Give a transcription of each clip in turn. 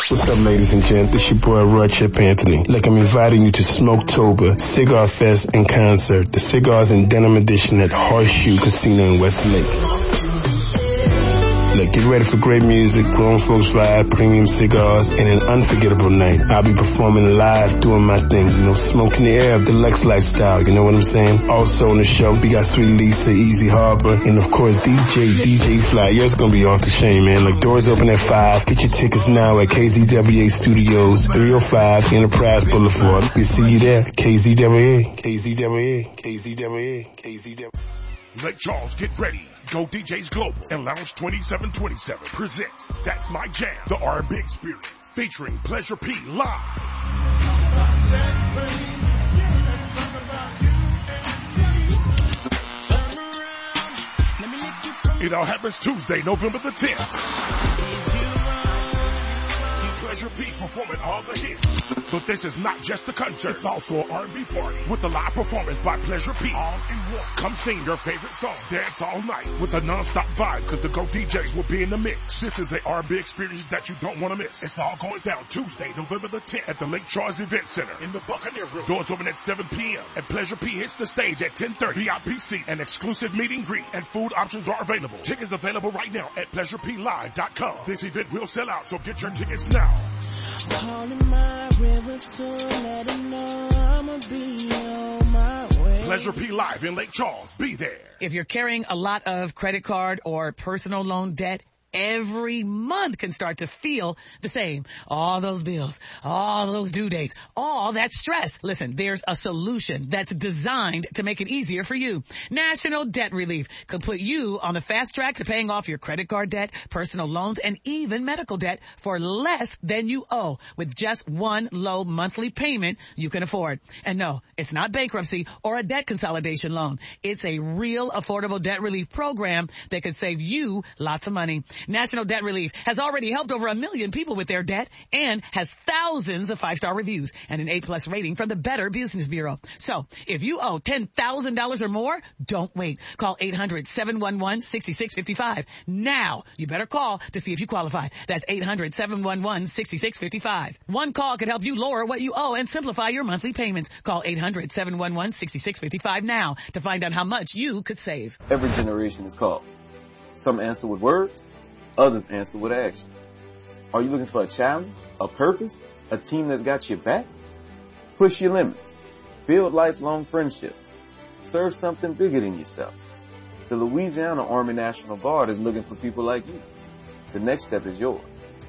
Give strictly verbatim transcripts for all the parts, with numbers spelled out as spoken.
What's up, ladies and gents? This your boy, Roy Chip Anthony. Look, I'm inviting you to Smoketober, Cigar Fest and Concert. The Cigars and Denim Edition at Horseshoe Casino in Westlake. Look, get ready for great music, grown folks vibe, premium cigars, and an unforgettable night. I'll be performing live, doing my thing, you know, smoking the air of the Lex lifestyle, you know what I'm saying? Also on the show, we got Sweet Lisa, Easy Harbor, and of course D J, D J Fly. Yours gonna be off the chain, man. Like, doors open at five. Get your tickets now at K Z W A Studios, three oh five Enterprise Boulevard. We see you there. K Z W A, K Z W A, K Z W A, K Z W A. Lake Charles, get ready. Go D Js Global and Lounge twenty-seven twenty-seven presents That's My Jam, the R and B Experience, featuring Pleasure P live. It all happens Tuesday, November the tenth. Pleasure P performing all the hits. But this is not just a concert, it's also an R and B party with a live performance by Pleasure P all in one. Come sing your favorite song, dance all night with a non-stop vibe because the Go D Js will be in the mix. This is an R and B experience that you don't want to miss. It's all going down Tuesday, November the tenth at the Lake Charles Event Center in the Buccaneer Room. Doors open at seven p.m. and Pleasure P hits the stage at ten thirty. V I P seat and exclusive meet and greet and food options are available. Tickets available right now at pleasure p live dot com. This event will sell out, so get your tickets now. Calling my river to let him know I'ma be on my way. Pleasure P Live in Lake Charles. Be there. If you're carrying a lot of credit card or personal loan debt, every month can start to feel the same. All those bills, all those due dates, all that stress. Listen, there's a solution that's designed to make it easier for you. National Debt Relief could put you on the fast track to paying off your credit card debt, personal loans, and even medical debt for less than you owe with just one low monthly payment you can afford. And no, it's not bankruptcy or a debt consolidation loan. It's a real affordable debt relief program that could save you lots of money. National Debt Relief has already helped over a million people with their debt and has thousands of five-star reviews and an A-plus rating from the Better Business Bureau. So if you owe ten thousand dollars or more, don't wait. Call eight hundred, seven one one, six six five five. Now, you better call to see if you qualify. That's eight hundred, seven one one, six six five five. One call could help you lower what you owe and simplify your monthly payments. Call eight hundred, seven one one, six six five five now to find out how much you could save. Every generation is called. Some answer with words. Others answer with action. Are you looking for a challenge, a purpose, a team that's got your back? Push your limits. Build lifelong friendships. Serve something bigger than yourself. The Louisiana Army National Guard is looking for people like you. The next step is yours.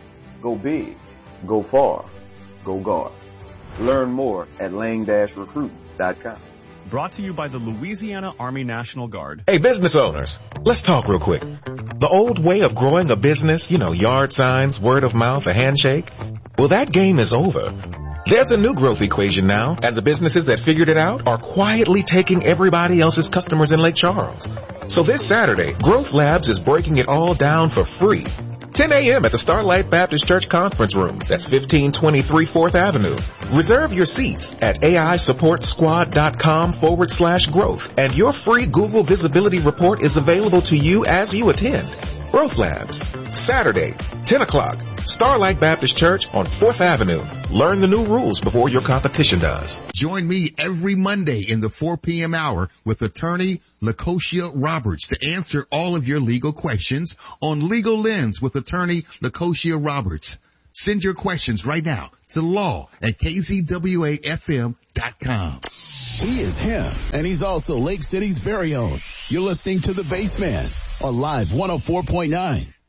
Go big. Go far. Go Guard. Learn more at lang dash recruiting dot com. Brought to you by the Louisiana Army National Guard. Hey, business owners, let's talk real quick. The old way of growing a business, you know, yard signs, word of mouth, a handshake, well, that game is over. There's a new growth equation now, and the businesses that figured it out are quietly taking everybody else's customers in Lake Charles. So this Saturday, Growth Labs is breaking it all down for free. ten a.m. at the Starlight Baptist Church Conference Room. That's fifteen twenty-three fourth Avenue. Reserve your seats at aisupportsquad.com forward slash growth. And your free Google Visibility Report is available to you as you attend. Growth Labs, Saturday, ten o'clock, Starlight Baptist Church on fourth Avenue. Learn the new rules before your competition does. Join me every Monday in the four p.m. hour with attorney Lacosia Roberts to answer all of your legal questions on Legal Lens with attorney Lacosia Roberts. Send your questions right now to law at k z w a f m dot com. He is him, and he's also Lake City's very own. You're listening to The Baseman on Live one oh four point nine.